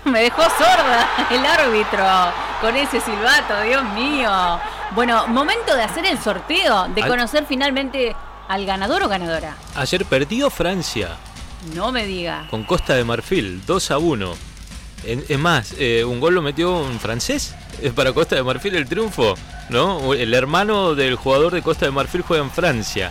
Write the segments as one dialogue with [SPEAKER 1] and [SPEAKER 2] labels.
[SPEAKER 1] Me dejó sorda el árbitro con ese silbato, Dios mío. Bueno, momento de hacer el sorteo, de conocer finalmente al ganador o ganadora.
[SPEAKER 2] Ayer perdió Francia.
[SPEAKER 1] No me diga.
[SPEAKER 2] Con Costa de Marfil, 2-1. Es más, un gol lo metió un francés para Costa de Marfil, el triunfo, ¿no? El hermano del jugador de Costa de Marfil juega en Francia.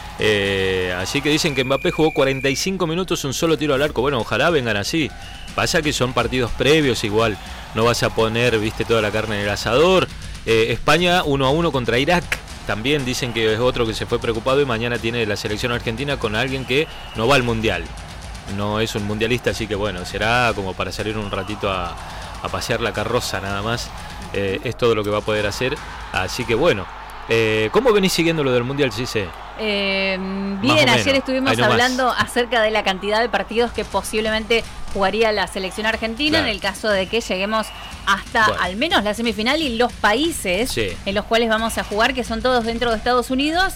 [SPEAKER 2] Así que dicen que Mbappé jugó 45 minutos, un solo tiro al arco. Bueno, ojalá vengan así. Pasa que son partidos previos, igual no vas a poner, viste, toda la carne en el asador. España 1-1 contra Irak. También dicen que es otro que se fue preocupado y mañana tiene la selección argentina con alguien que no va al Mundial. No es un mundialista, así que bueno, será como para salir un ratito a pasear la carroza nada más. Es todo lo que va a poder hacer. Así que bueno, ¿cómo venís siguiendo lo del Mundial, Cise?
[SPEAKER 1] Bien, ayer estuvimos hablando acerca de la cantidad de partidos que posiblemente jugaría la selección argentina, claro, en el caso de que lleguemos hasta al menos la semifinal y los países en los cuales vamos a jugar, que son todos dentro de Estados Unidos,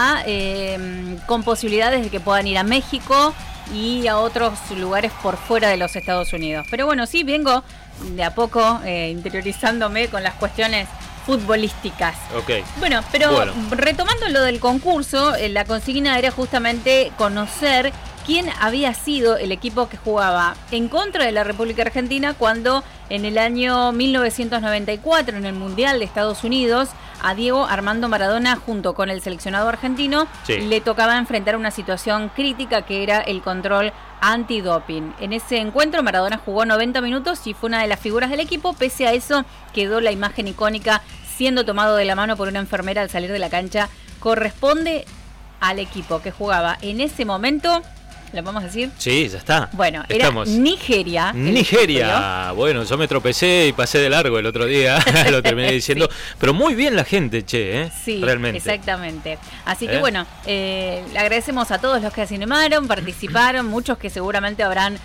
[SPEAKER 1] con posibilidades de que puedan ir a México y a otros lugares por fuera de los Estados Unidos. Pero bueno, sí, vengo de a poco interiorizándome con las cuestiones futbolísticas.
[SPEAKER 2] Okay.
[SPEAKER 1] Bueno, pero retomando lo del concurso, la consigna era justamente conocer quién había sido el equipo que jugaba en contra de la República Argentina cuando en el año 1994, en el Mundial de Estados Unidos, a Diego Armando Maradona, junto con el seleccionado argentino, le tocaba enfrentar una situación crítica que era el control antidoping. En ese encuentro Maradona jugó 90 minutos y fue una de las figuras del equipo. Pese a eso, quedó la imagen icónica siendo tomado de la mano por una enfermera al salir de la cancha. Corresponde al equipo que jugaba en ese momento. ¿Lo vamos a decir?
[SPEAKER 2] Sí, ya está.
[SPEAKER 1] Bueno, era Nigeria.
[SPEAKER 2] Nigeria. Bueno, yo me tropecé y pasé de largo el otro día, lo terminé diciendo. Pero muy bien la gente,
[SPEAKER 1] Sí,
[SPEAKER 2] realmente.
[SPEAKER 1] Exactamente. Así que bueno, le agradecemos a todos los que se animaron, participaron, muchos que seguramente habrán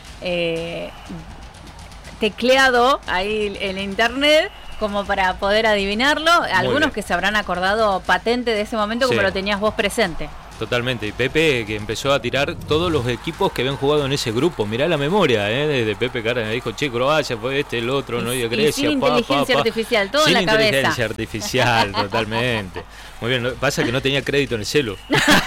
[SPEAKER 1] tecleado ahí en internet como para poder adivinarlo. Algunos que se habrán acordado patente de ese momento como lo tenías vos presente.
[SPEAKER 2] Totalmente. Y Pepe, que empezó a tirar todos los equipos que habían jugado en ese grupo. Mirá la memoria, de Pepe Carden. Dijo, Croacia fue el otro, ¿no? Y de Grecia.
[SPEAKER 1] Sin inteligencia artificial, todo en la cabeza. Sin
[SPEAKER 2] inteligencia artificial, totalmente. Muy bien, pasa que no tenía crédito en el celu.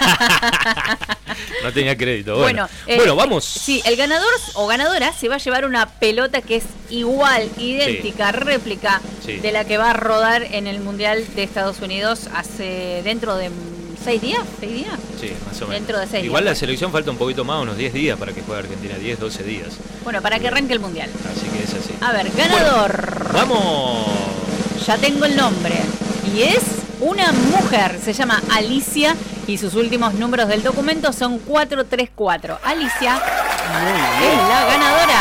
[SPEAKER 2] No tenía crédito. Bueno, vamos.
[SPEAKER 1] Sí, el ganador o ganadora se va a llevar una pelota que es igual, idéntica, réplica de la que va a rodar en el Mundial de Estados Unidos dentro de 6 días. Sí,
[SPEAKER 2] más o menos.
[SPEAKER 1] Dentro de 6 días.
[SPEAKER 2] Igual la selección falta un poquito más, unos 10 días para que juegue Argentina, 10, 12 días.
[SPEAKER 1] Bueno, para que arranque el Mundial.
[SPEAKER 2] Así que es así.
[SPEAKER 1] A ver, ganador.
[SPEAKER 2] Bueno, ¡vamos!
[SPEAKER 1] Ya tengo el nombre. Y es una mujer. Se llama Alicia y sus últimos números del documento son 434. Alicia es la ganadora.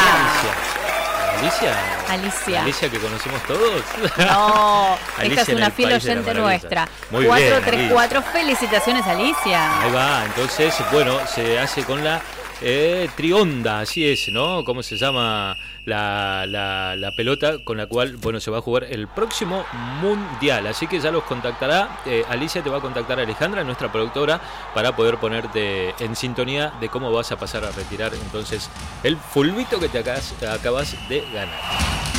[SPEAKER 2] ¿Alicia que conocemos todos?
[SPEAKER 1] No, esta es una fiel oyente nuestra.
[SPEAKER 2] Muy
[SPEAKER 1] 434, felicitaciones, Alicia.
[SPEAKER 2] Ahí va, entonces, bueno, se hace con la trionda, así es, ¿no? ¿Cómo se llama la pelota con la cual, bueno, se va a jugar el próximo Mundial? Así que ya los contactará, Alicia te va a contactar a Alejandra, nuestra productora, para poder ponerte en sintonía de cómo vas a pasar a retirar entonces el fulbito que te acabas de ganar.